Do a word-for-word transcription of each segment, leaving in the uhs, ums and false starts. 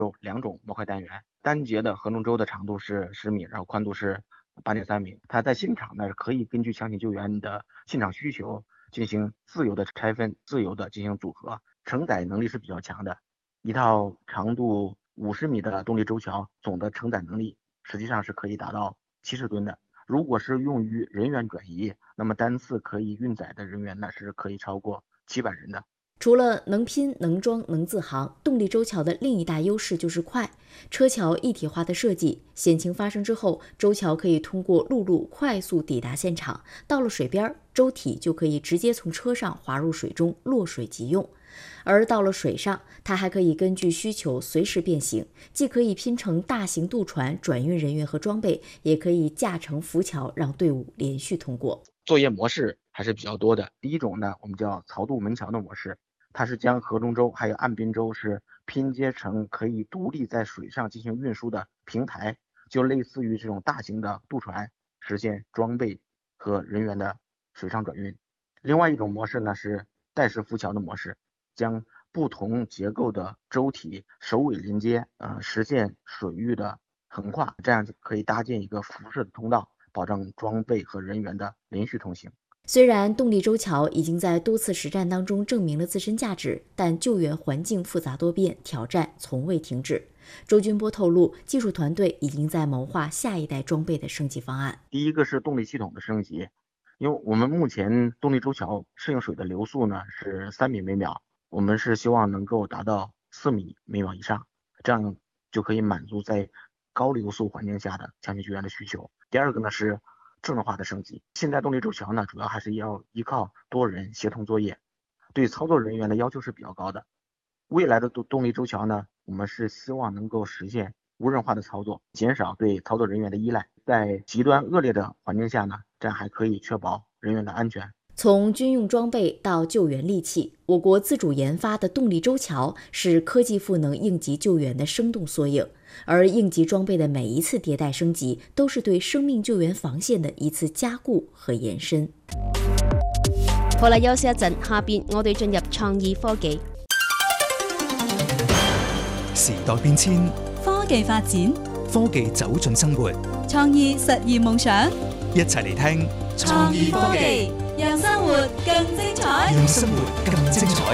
有两种模块单元，单节的合同周的长度是十米，然后宽度是八点三米。它在现场呢可以根据抢险救援的现场需求进行自由的拆分，自由的进行组合，承载能力是比较强的。一套长度五十米的动力周桥总的承载能力实际上是可以达到七十吨的。如果是用于人员转移，那么单次可以运载的人员呢是可以超过七百人的。 除了能拼、能装、能自航，动力周桥的另一大优势就是快。车桥一体化的设计，险情发生之后，周桥可以通过陆路快速抵达现场，到了水边，舟体就可以直接从车上滑入水中，落水即用。而到了水上，它还可以根据需求随时变形，既可以拼成大型渡船转运人员和装备，也可以架成浮桥让队伍连续通过。 作业模式还是比较多的。第一种呢，我们叫槽渡门桥的模式，它是将河中舟还有岸滨舟是拼接成可以独立在水上进行运输的平台，就类似于这种大型的渡船，实现装备和人员的水上转运。另外一种模式呢是带式浮桥的模式，将不同结构的舟体首尾连接，呃，实现水域的横跨，这样就可以搭建一个辐射的通道，保证装备和人员的连续通行。 虽然动力周桥已经在多次实战当中证明了自身价值，但救援环境复杂多变，挑战从未停止。周军波透露，技术团队已经在谋划下一代装备的升级方案。 第一个是动力系统的升级，因为我们目前动力周桥适应水的流速呢是三米每秒，我们是希望能够达到四米每秒以上，这样就可以满足在高流速环境下的抢险救援的需求。第二个呢是智能化的升级，现在动力周桥呢主要还是要依靠多人协同作业，对操作人员的要求是比较高的。未来的动力周桥呢，我们是希望能够实现无人化的操作，减少对操作人员的依赖。在极端恶劣的环境下呢，这样还可以确保人员的安全。 从军用装备到救援利器，我国自主研发的动力周桥是科技赋能应急救援的生动缩影，而应急装备的每一次迭代升级，都是对生命救援防线的一次加固和延伸。 好啦，休息一陣，下邊我哋進入創意科技。 時代變遷， 科技發展， 科技走進生活， 創意實現夢想。 一齊嚟聽創意科技，讓生活更精彩， 讓生活更精彩。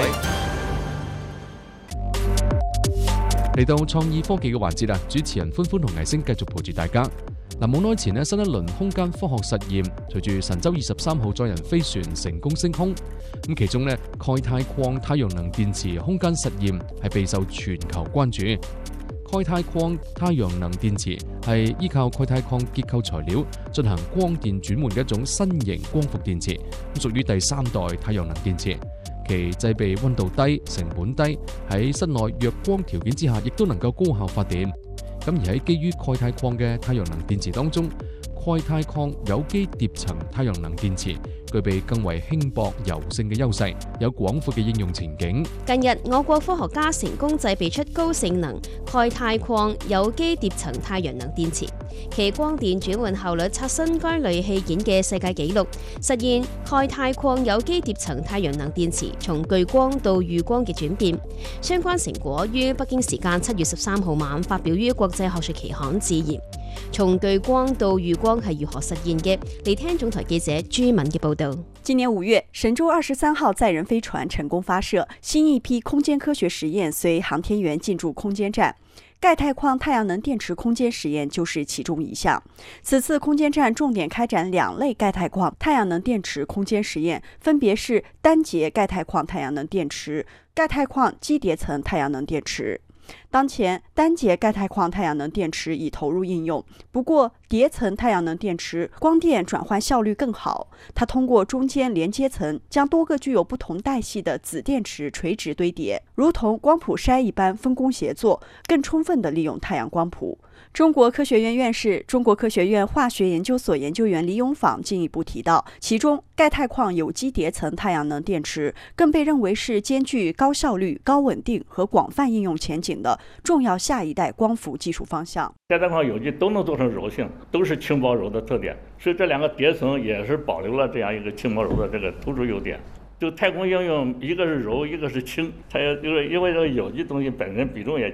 嚟到創意科技嘅環節啦，主持人歡歡同藝星繼續陪住大家。嗱，冇耐前呢，新一輪空間科學實驗隨住神舟二十三號載人飛船成功升空，咁其中呢，鈣鈦礦太陽能電池空間實驗係備受全球關注。鈣鈦礦太陽能電池係依靠鈣鈦礦結構材料進行光電轉換嘅一種新型光伏電池，咁屬於第三代太陽能電池。其製備溫度低、成本低，喺室內弱光條件之下，亦都能夠高效發電。咁而喺基於鈣鈦礦嘅太陽能電池當中，鈣鈦礦有機疊層太陽能電池具備更為輕薄柔性嘅優勢，有廣闊嘅應用前景。 近日，我國科學家成功製備出高性能鈣鈦礦有機疊層太陽能電池，其光電轉換效率刷新該類器件嘅世界紀錄，實現鈣鈦礦有機疊層太陽能電池從巨光到預光嘅轉變。相關成果於北京時間七月十三號晚發表於國際學術期刊《自然》。從巨光到預光係如何實現嘅？嚟聽總台記者朱敏嘅報道。 今年五月，神舟二十三號載人飛船成功發射，新一批空間科學實驗隨航天員進駐空間站。鈣鈦礦太陽能電池空間實驗就是其中一項。此次空間站重點開展兩類鈣鈦礦太陽能電池空間實驗，分別是單節鈣鈦礦太陽能電池、鈣鈦礦基疊層太陽能電池。當前單節鈣鈦礦太陽能電池已投入應用，不過疊層太陽能電池光電轉換效率更好。它通過中間連接層將多個具有不同代系的子電池垂直堆疊，如同光譜篩一般分工協作，更充分地利用太陽光譜。中國科學院院士、中國科學院化學研究所研究員李永芳進一步提到，其中鈣鈦礦有機疊層太陽能電池更被認為是兼具高效率、高穩定和廣泛應用前景的重要下一代光伏技術方向。 鈣鈦礦有機都能做成柔性，都是輕薄柔的特點，所以這兩個疊層也是保留了這樣一個輕薄柔的這個突出優點。就太空應用，一個是柔，一個是輕，它也就是因為這個有機東西本身比重也輕。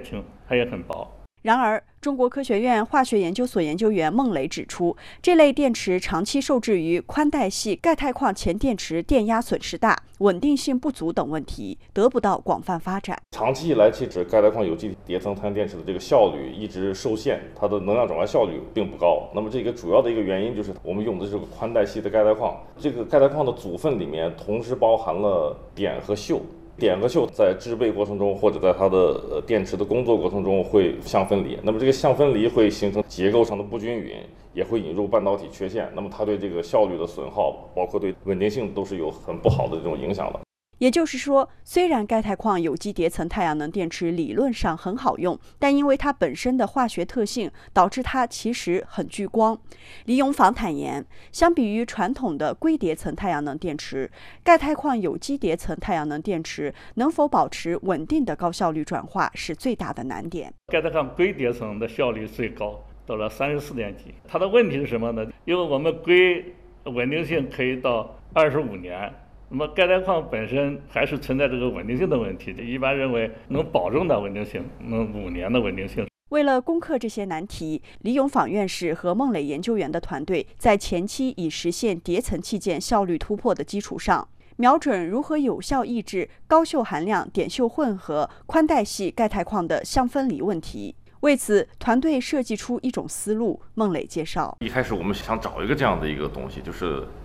它也很薄。 然而，中国科学院化学研究所研究员孟磊指出，这类电池长期受制于宽带系钙钛矿前电池电压损失大、稳定性不足等问题，得不到广泛发展。 长期以来，其实钙钛矿有机叠层碳电池的这个效率一直受限，它的能量转换效率并不高。那么这个主要的一个原因就是我们用的这个宽带系的钙钛矿，这个钙钛矿的组分里面同时包含了碘和溴。碘和溴在制备过程中，或者在它的电池的工作过程中会相分离，那么这个相分离会形成结构上的不均匀，也会引入半导体缺陷，那么它对这个效率的损耗，包括对稳定性都是有很不好的这种影响的。 也就是说，虽然钙钛矿有机叠层太阳能电池理论上很好用，但因为它本身的化学特性，导致它其实很聚光。李永芳坦言，相比于传统的硅叠层太阳能电池，钙钛矿有机叠层太阳能电池能否保持稳定的高效率转化是最大的难点。 钙钛矿硅叠层的效率最高，到了三十四点几。它的问题是什么呢？因为我们硅稳定性可以到二十五年。那么钙钛矿本身还是存在这个稳定性的问题，一般认为能保证的稳定性，能五年的稳定性。 为了攻克这些难题，李永芳院士和孟磊研究员的团队在前期以实现叠层器件效率突破的基础上，瞄准如何有效抑制高溴含量碘溴混合宽带系钙钛矿的相分离问题。为此，团队设计出一种思路。孟磊介绍， 一开始我们想找一个这样的一个东西，就是